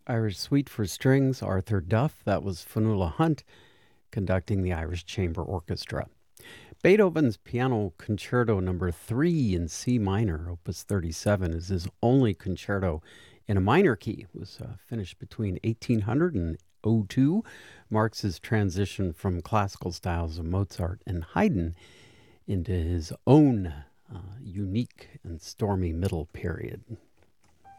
Irish Suite for Strings, Arthur Duff. That was Fionnuala Hunt conducting the Irish Chamber Orchestra. Beethoven's Piano Concerto Number 3 in C minor, Opus 37, is his only concerto in a minor key. It was finished between 1800 and 02, marks his transition from classical styles of Mozart and Haydn into his own unique and stormy middle period.